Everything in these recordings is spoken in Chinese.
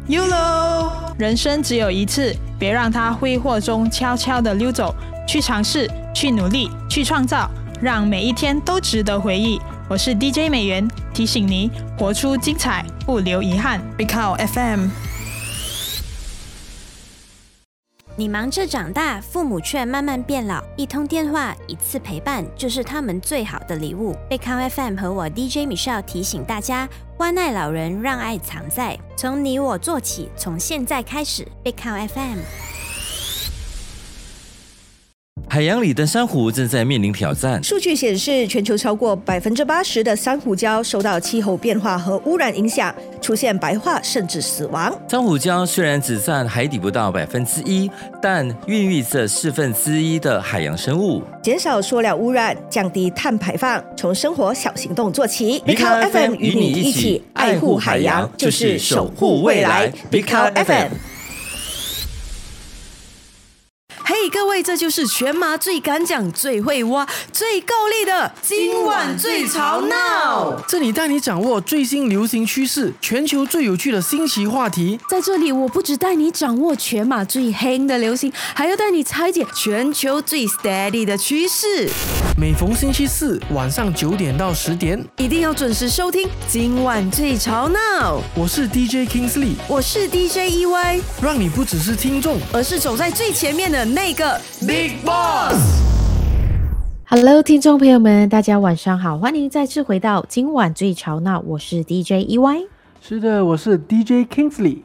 YOLO， 人生只有一次，别让它挥霍中悄悄地溜走。去尝试，去努力，去创造，让每一天都值得回忆。我是 DJ 美元，提醒你活出精彩，不留遗憾。Big Cow FM。 你忙着长大，父母却慢慢变老，一通电话，一次陪伴，就是他们最好的礼物。贝康 FM 和我 DJ Michelle 提醒大家，关爱老人，让爱藏在，从你我做起，从现在开始。贝康 FM。 海洋里的珊瑚正在面临挑战。 数据显示，全球超过80%的珊瑚礁受到气候变化和污染影响，出现白化甚至死亡。 珊瑚礁虽然只占海底不到1%，但孕育着1/4的海洋生物。 减少塑料污染，降低碳排放，从生活小行动做起。 Big Cow FM 与你一起爱护海洋，就是守护未来。Big Cow FM。 嘿，各位，这就是全马最敢讲、最会挖、最够力的今晚最吵闹。 这里带你掌握最新流行趋势，全球最有趣的新奇话题。 在这里，我不只带你掌握全马最黑的流行，还要带你拆解全球最 steady 的趋势。 每逢星期四晚上9点到10点， 一定要准时收听今晚最吵闹。 我是 DJ Kingsley， 我是 DJ EY， 让你不只是听众， 而是走在最前面的那个 Big Boss。Hello， 听众朋友们，大家晚上好，欢迎再次回到今晚最吵闹，我是 DJ EY。 是的，我是 DJ Kingsley。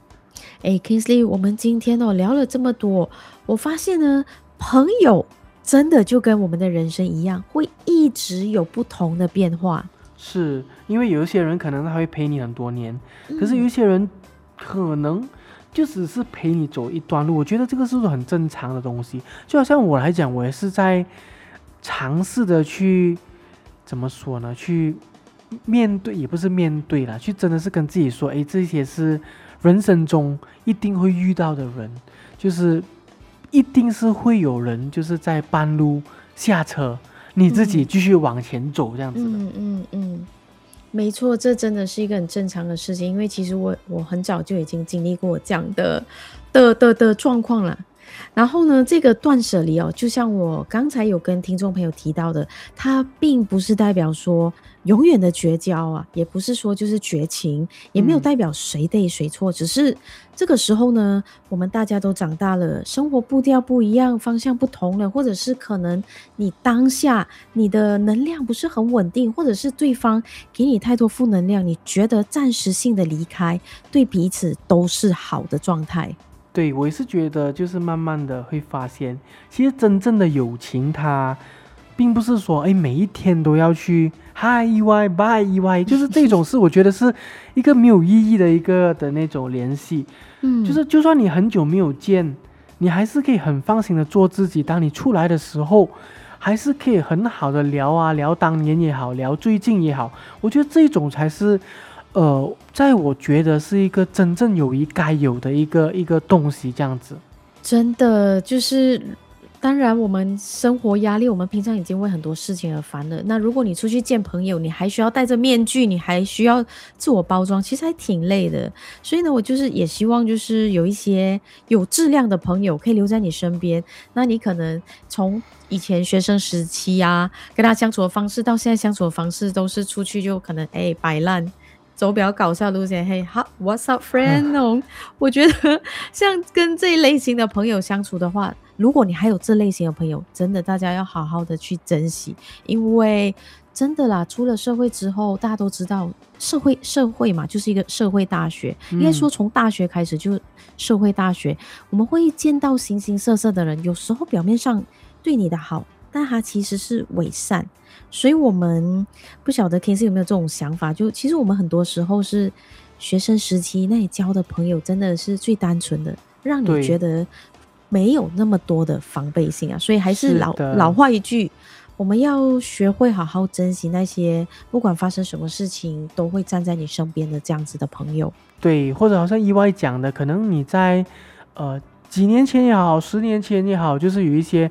Kingsley， 我们今天聊了这么多，我发现呢，朋友真的就跟我们的人生一样，会一直有不同的变化。 是因为有一些人可能他会陪你很多年，可是有一些人可能就只是陪你走一段路，我觉得这个是很正常的东西。就好像我来讲，我也是在尝试的去怎么说呢？去面对，也不是面对啦，去真的是跟自己说，这些是人生中一定会遇到的人，就是一定是会有人就是在半路下车，你自己继续往前走这样子的。 没错，这真的是一个很正常的事情，因为其实我很早就已经经历过这样的状况了。然后呢，这个断舍离就像我刚才有跟听众朋友提到的，它并不是代表说永远的绝交啊，也不是说就是绝情，也没有代表谁对谁错，只是这个时候呢，我们大家都长大了，生活步调不一样，方向不同了，或者是可能你当下你的能量不是很稳定，或者是对方给你太多负能量，你觉得暂时性的离开对彼此都是好的状态。 对，我也是觉得就是慢慢的会发现，其实真正的友情它并不是说每一天都要去 Hi EY Bye EY， 就是这种事我觉得是一个没有意义的一个的那种联系。就是就算你很久没有见，你还是可以很放心的做自己，当你出来的时候还是可以很好的聊当年也好，聊最近也好，我觉得这种才是在我觉得是一个真正友谊该有的一个东西，这样子。 真的就是当然我们生活压力，我们平常已经为很多事情而烦了，那如果你出去见朋友，你还需要戴着面具，你还需要自我包装，其实还挺累的。所以呢，我就是也希望就是有一些有质量的朋友可以留在你身边，那你可能从以前学生时期跟他相处的方式到现在相处的方式都是出去就可能摆烂，走比较搞笑路线，嘿哈 ，What's up, friend？我觉得像跟这一类型的朋友相处的话，如果你还有这类型的朋友，真的大家要好好的去珍惜，因为真的啦，出了社会之后，大家都知道社会嘛，就是一个社会大学，应该说从大学开始就社会大学，我们会见到形形色色的人，有时候表面上对你的好，但他其实是伪善。所以我们不晓得 Kingsley 有没有这种想法，就其实我们很多时候是学生时期那里交的朋友真的是最单纯的，让你觉得没有那么多的防备心啊。所以还是老话一句，我们要学会好好珍惜那些不管发生什么事情都会站在你身边的这样子的朋友。 对，或者好像EY讲的，可能你在几年前也好，10年前也好，就是有一些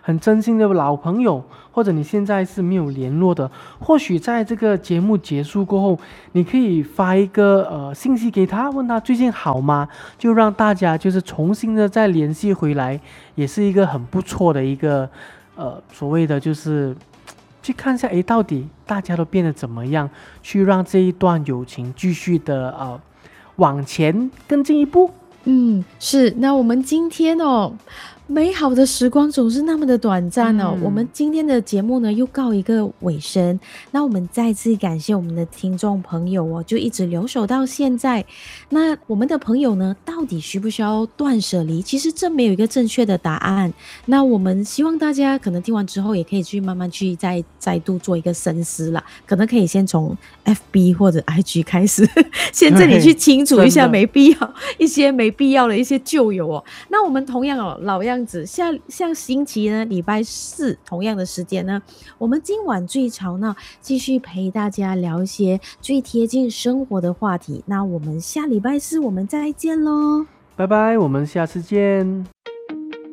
很真心的老朋友，或者你现在是没有联络的，或许在这个节目结束过后，你可以发一个信息给他，问他最近好吗？就让大家就是重新的再联系回来，也是一个很不错的一个所谓的就是去看一下，到底大家都变得怎么样，去让这一段友情继续的往前更进一步。 是。那我们今天美好的时光总是那么的短暂我们今天的节目呢又告一个尾声。那我们再次感谢我们的听众朋友就一直留守到现在。那我们的朋友呢，到底需不需要断舍离？其实这没有一个正确的答案。那我们希望大家可能听完之后，也可以去慢慢去再度做一个深思啦。可能可以先从 FB 或者 IG 开始，先这里去清除一下一些没必要的一些旧友那我们同样老样子，像星期呢礼拜四同样的时间呢，我们今晚最吵闹继续陪大家聊一些最贴近生活的话题。那我们下礼拜四我们再见咯， 拜拜，我们下次见。